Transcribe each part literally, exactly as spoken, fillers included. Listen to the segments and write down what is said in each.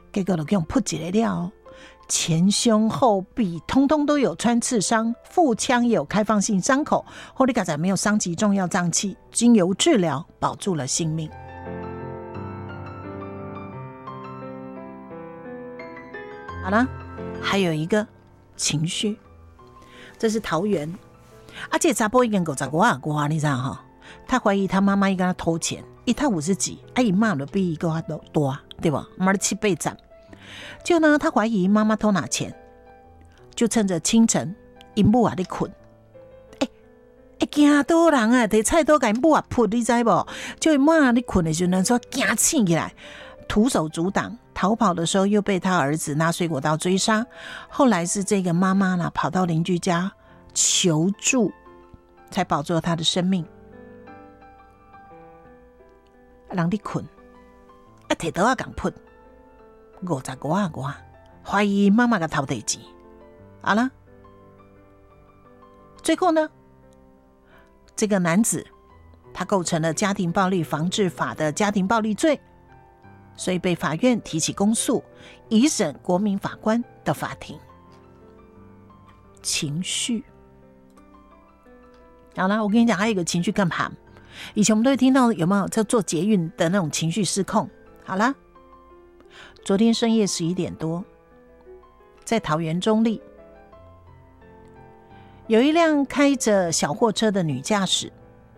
结果就给我扑一个了，前胸后臂通通都有穿刺伤，腹腔也有开放性伤口，后力嘎仔没有伤及重要脏器，经由治疗保住了性命。好了，还有一个情绪，这是桃园啊，这查甫已经五十五啊多，你知道哈？他怀疑他妈妈伊跟他偷钱，一他五十几，啊伊妈就比伊个还多，对吧？妈的七倍涨。就呢，他怀疑妈妈偷拿钱，就趁着清晨，因母啊在困，哎、欸、哎，惊倒人啊，摕菜刀甲因母啊扑，你知无？就因母啊在困的时候，说惊醒起来，徒手阻挡。逃跑的时候又被他儿子拿水果刀追杀，后来是这个妈妈呢跑到邻居家求助，才保住了他的生命。人在困，啊摕刀啊共扑，五十五啊我怀疑妈妈的偷地钱。好了，最后呢，这个男子他构成了家庭暴力防治法的家庭暴力罪。所以被法院提起公诉，移审国民法官的法庭。情绪，好了，我跟你讲，还有一个情绪更怕。以前我们都会听到有没有在做捷运的那种情绪失控。好了，昨天深夜十一点多，在桃园中坜，有一辆开着小货车的女驾驶，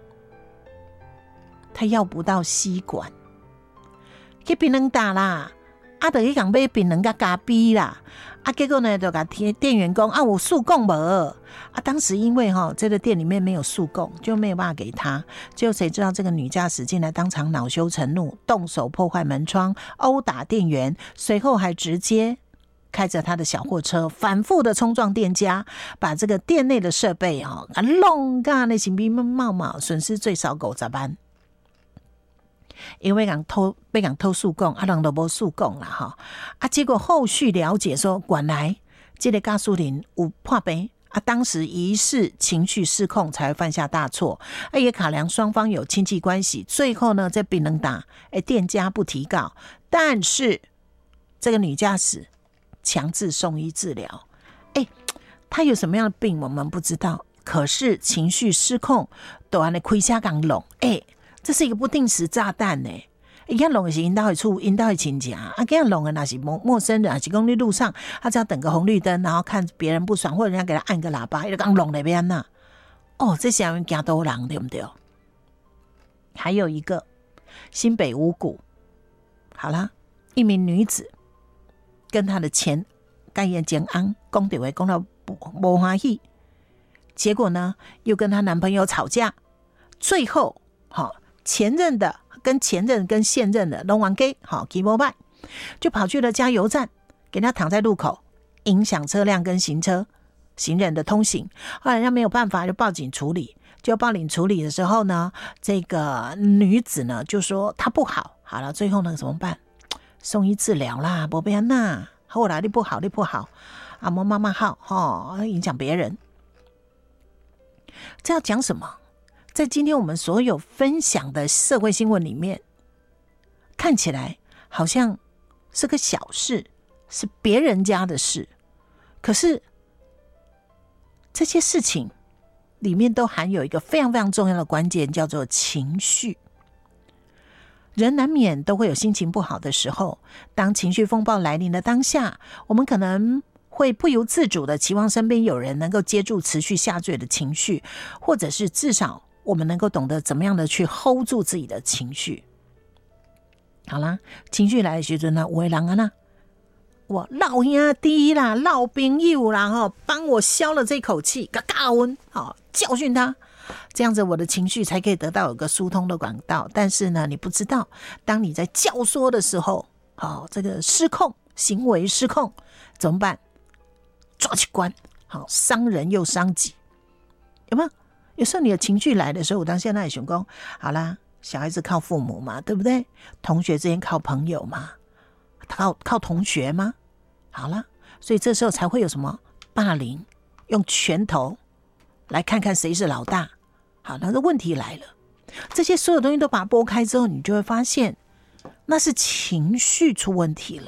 她要不到吸管。去槟榔打啦，啊，就去讲买槟榔甲咖啡啦，啊，结果呢，就甲店员讲啊，有速供无？啊，当时因为哈、哦，这个店里面没有速供，就没有办法给他。结果谁知道这个女驾驶进来，当场恼羞成怒，动手破坏门窗，殴打店员，随后还直接开着他的小货车，反复的冲撞店家，把这个店内的设备哈啊弄个那行兵冒冒，损失最少五十万。因为人偷被人偷诉供，啊，人都无诉供啦哈，啊，结果后续了解说，原来这个驾驶人有破病啊，当时疑似情绪失控才会犯下大错，啊，也考量双方有亲戚关系，最后呢，在槟榔打，哎，店家不提告，但是这个女驾驶强制送医治疗，哎，她有什么样的病我们不知道，可是情绪失控，都安尼开车讲弄，哎。这是一个不定时炸弹呢、欸！伊遐弄的是因兜的厝，因兜的亲戚啊，啊，遐弄的那是陌陌生人，还是讲你路上，他只要等个红绿灯，然后看别人不爽，或者人家给他按个喇叭，伊就讲弄那边呐。哦，这是人惊到人，对不对？还有一个新北五股，好啦，一名女子跟她的前干业前安讲电话讲到不欢喜，结果呢，又跟她男朋友吵架，最后好。前任的跟前任跟现任的弄完 gay 好 keep on by 就跑去了加油站，给他躺在路口，影响车辆跟行车行人的通行。后来人家没有办法，就报警处理。就报警处理的时候呢，这个女子呢就说她不好，好了，最后呢怎么办？送医治疗啦，不变呐。后来你不好，你不好，啊，莫妈妈好，哦，影响别人。这要讲什么？在今天我们所有分享的社会新闻里面，看起来好像是个小事，是别人家的事，可是这些事情里面都含有一个非常非常重要的关键，叫做情绪。人难免都会有心情不好的时候，当情绪风暴来临的当下，我们可能会不由自主的期望身边有人能够接住持续下坠的情绪，或者是至少我们能够懂得怎么样的去 hold 住自己的情绪。好啦，情绪来的时候呢，有的人啊呢，我老兄弟啦，老朋友啦，哈，帮我消了这口气，嘎嘎温，好教训他，这样子我的情绪才可以得到有个疏通的管道。但是呢，你不知道，当你在教唆的时候，好，这个失控行为失控怎么办？抓去关，好，伤人又伤己，有没有？有时候你的情绪来的时候，我当现在也想说，好啦，小孩子靠父母嘛，对不对？同学之间靠朋友嘛，靠靠同学吗？好啦，所以这时候才会有什么霸凌，用拳头来看看谁是老大。好，那个问题来了，这些所有东西都把它拨开之后，你就会发现，那是情绪出问题了。